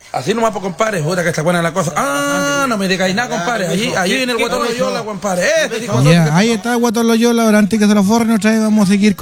Así nomás, pues, compadre, joder, que está buena la cosa. Ah, no me digáis nada, compadre. Allí viene el Guatón Loyola, compadre. Ya, ahí está el Guatón Loyola. Ahora, antes que se lo forren otra vez, vamos a seguir